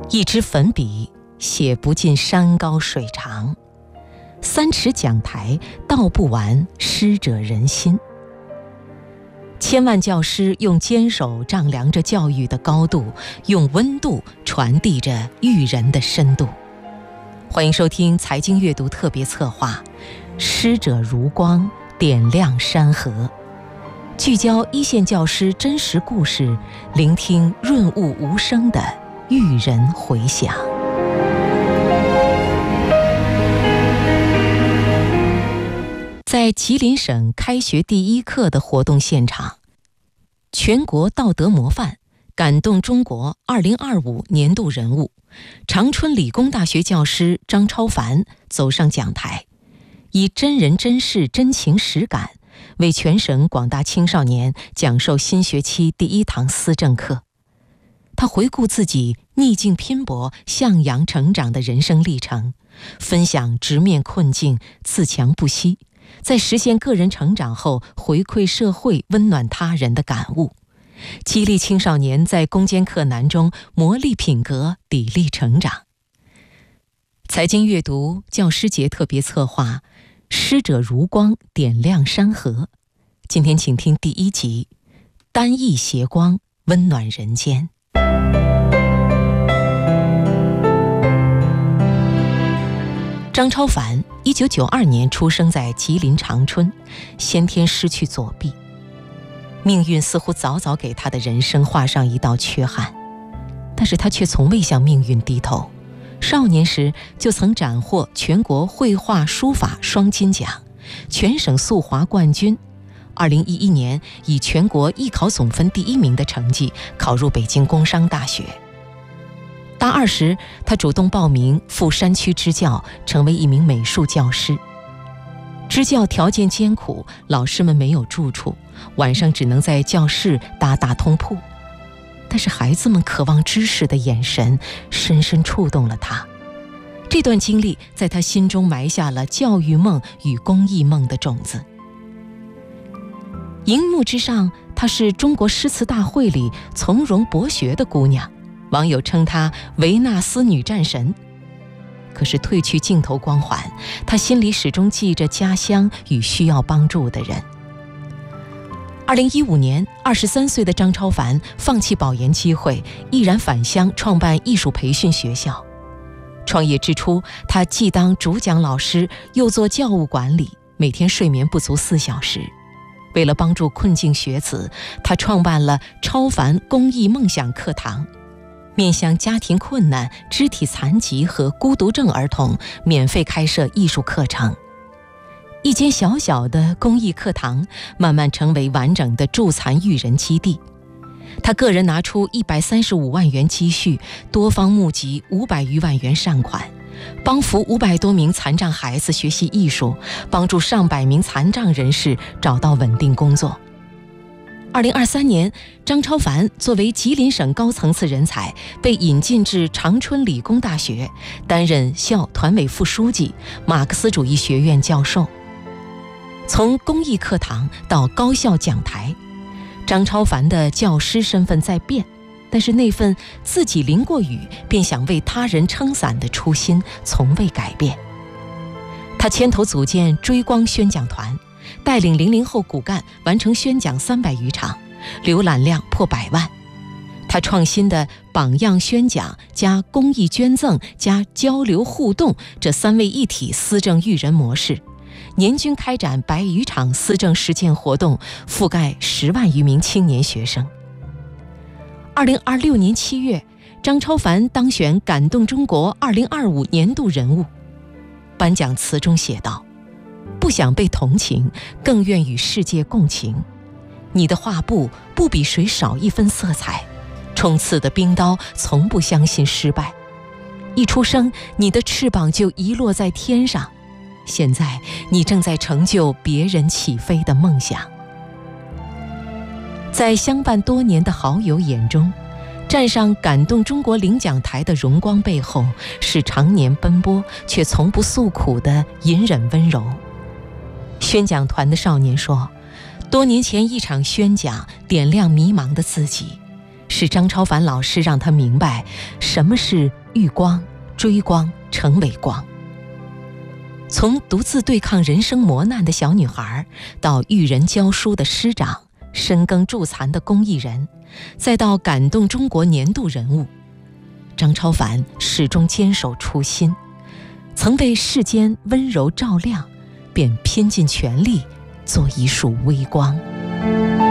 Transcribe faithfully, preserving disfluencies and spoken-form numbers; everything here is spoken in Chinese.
一支粉笔写不尽山高水长，三尺讲台道不完师者仁心。千万教师用坚守丈量着教育的高度，用温度传递着育人的深度。欢迎收听财经阅读特别策划《师者如光，点亮山河》，聚焦一线教师真实故事，聆听润物无声的育人回响。在吉林省开学第一课的活动现场，全国道德模范、感动中国二零二五年度人物、长春理工大学教师张超凡走上讲台，以真人真事真情实感为全省广大青少年讲授新学期第一堂思政课。他回顾自己逆境拼搏、向阳成长的人生历程，分享直面困境、自强不息，在实现个人成长后回馈社会、温暖他人的感悟，激励青少年在攻坚克难中磨砺品格、砥砺成长。财经阅读教师节特别策划《师者如光，点亮山河》，今天请听第一集：单翼斜光，温暖人间。张超凡一九九二年出生在吉林长春，先天失去左臂，命运似乎早早给他的人生画上一道缺憾，但是他却从未向命运低头。少年时就曾斩获全国绘画书法双金奖，全省速滑冠军。二零一一年以全国艺考总分第一名的成绩考入北京工商大学。大二时，他主动报名赴山区支教，成为一名美术教师。支教条件艰苦，老师们没有住处，晚上只能在教室搭大通铺。但是孩子们渴望知识的眼神深深触动了他。这段经历在他心中埋下了教育梦与公益梦的种子。荧幕之上，她是中国诗词大会里从容博学的姑娘，网友称她维纳斯女战神。可是褪去镜头光环，她心里始终记着家乡与需要帮助的人。二零一五年，二十三岁的张超凡放弃保研机会，毅然返乡创办艺术培训学校。创业之初，他既当主讲老师，又做教务管理，每天睡眠不足四小时。为了帮助困境学子，他创办了超凡公益梦想课堂，面向家庭困难、肢体残疾和孤独症儿童免费开设艺术课程。一间小小的公益课堂慢慢成为完整的助残育人基地。他个人拿出一百三十五万元积蓄，多方募集五百余万元善款，帮扶五百多名残障孩子学习艺术，帮助上百名残障人士找到稳定工作。二零二三年，张超凡作为吉林省高层次人才，被引进至长春理工大学，担任校团委副书记、马克思主义学院教授。从公益课堂到高校讲台，张超凡的教师身份在变，但是那份自己淋过雨便想为他人撑伞的初心从未改变。他牵头组建追光宣讲团，带领零零后骨干完成宣讲三百余场，浏览量破百万。他创新的榜样宣讲加公益捐赠加交流互动这三位一体思政育人模式，年均开展百余场思政实践活动，覆盖十万余名青年学生。二零二六年七月，张超凡当选感动中国二零二五年度人物。颁奖词中写道：不想被同情，更愿与世界共情。你的画布不比谁少一分色彩，冲刺的冰刀从不相信失败。一出生，你的翅膀就遗落在天上，现在你正在成就别人起飞的梦想。在相伴多年的好友眼中，站上感动中国领奖台的荣光背后，是常年奔波却从不诉苦的隐忍温柔。宣讲团的少年说，多年前一场宣讲点亮迷茫的自己， 是张超凡老师让他明白什么是遇光、追光、成为光。从独自对抗人生磨难的小女孩，到育人教书的师长，深耕助残的公益人，再到感动中国年度人物，张超凡始终坚守初心，曾为世间温柔照亮，便拼尽全力做一束微光。